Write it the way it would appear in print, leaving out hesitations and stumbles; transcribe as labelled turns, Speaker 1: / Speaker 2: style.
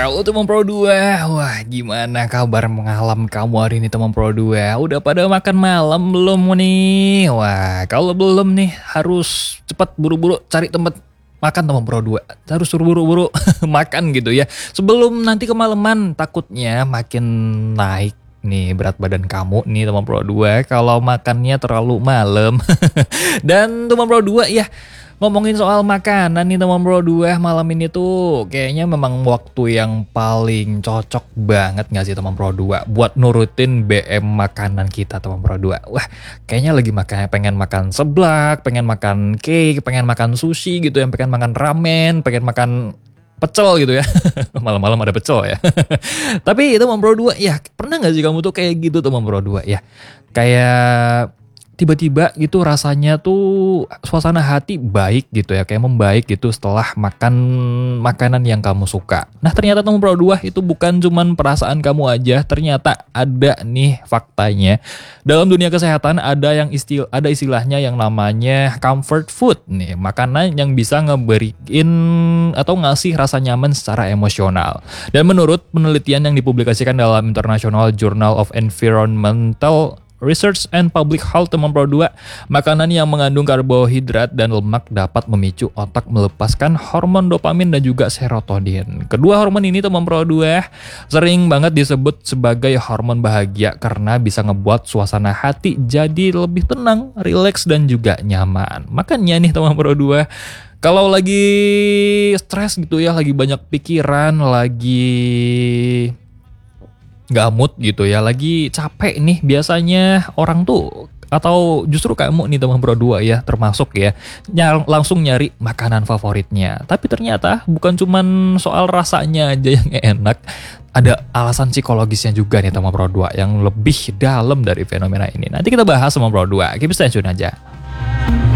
Speaker 1: Halo teman Pro 2. Wah, gimana kabar malam kamu hari ini teman Pro 2? Udah pada makan malam belum nih? Wah, kalau belum nih harus cepat buru-buru cari tempat makan teman Pro 2. Harus buru-buru makan gitu ya. Sebelum nanti kemalaman takutnya makin naik nih berat badan kamu nih teman Pro 2 kalau makannya terlalu malam. Dan teman Pro 2 ya, ngomongin soal makanan nih teman Pro 2, malam ini tuh kayaknya memang waktu yang paling cocok banget gak sih teman Pro 2 buat nurutin BM makanan kita teman Pro 2. Wah, kayaknya lagi pengen makan seblak, pengen makan cake, pengen makan sushi gitu, yang pengen makan ramen, pengen makan pecel gitu ya. Malam-malam ada pecel ya. Tapi teman Pro 2 ya, pernah gak sih kamu tuh kayak gitu teman Pro 2 ya? Kayak tiba-tiba gitu rasanya tuh suasana hati baik gitu ya, kayak membaik gitu setelah makan makanan yang kamu suka. Nah ternyata teman Pro 2 itu bukan cuman perasaan kamu aja, ternyata ada nih faktanya. Dalam dunia kesehatan ada istilahnya yang namanya comfort food nih, makanan yang bisa ngeberiin atau ngasih rasa nyaman secara emosional. Dan menurut penelitian yang dipublikasikan dalam International Journal of Environmental Research and Public Health teman Pro 2, makanan yang mengandung karbohidrat dan lemak dapat memicu otak melepaskan hormon dopamin dan juga serotonin. Kedua hormon ini teman Pro 2 sering banget disebut sebagai hormon bahagia karena bisa ngebuat suasana hati jadi lebih tenang, rileks dan juga nyaman. Makanya nih teman Pro 2, kalau lagi stres gitu ya, lagi banyak pikiran, lagi gak mood gitu ya, lagi capek nih, biasanya orang tuh atau justru kamu nih teman Pro 2 ya termasuk ya, langsung nyari makanan favoritnya. Tapi ternyata bukan cuman soal rasanya aja yang enak, ada alasan psikologisnya juga nih teman Pro 2 yang lebih dalam dari fenomena ini. Nanti kita bahas teman Pro 2, keep stay tune aja.